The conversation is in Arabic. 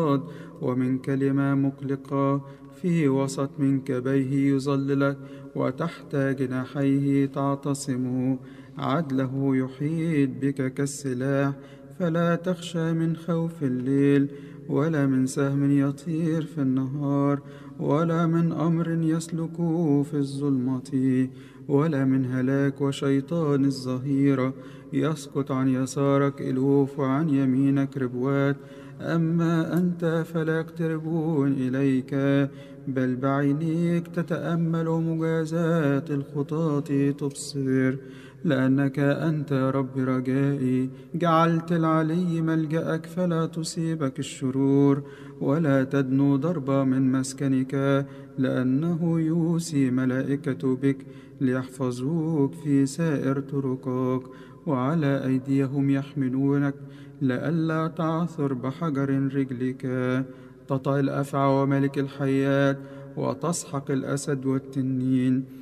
مرصاد، ومن كلمة مقلقة في وسط منكبيه يظللك، وتحت جناحيه تعتصم. عدله يحيط بك كالسلاح، فلا تخشى من خوف الليل، ولا من سهم يطير في النهار، ولا من أمر يسلك في الظلمة، ولا من هلاك وشيطان الظهيرة. يسقط عن يسارك ألوف وعن يمينك ربوات، أما أنت فلا يقتربون إليك، بل بعينيك تتأمل مجازات الخطاة تبصر. لأنك أنت يا رب رجائي، جعلت العلي ملجأك، فلا تصيبك الشرور، ولا تدنو ضربة من مسكنك، لأنه يوصي ملائكة بك ليحفظوك في سائر طرقك، وعلى أيديهم يحملونك لئلا تعثر بحجر رجلك. تطأ الأفعى وملك الحيات، وتسحق الأسد والتنين،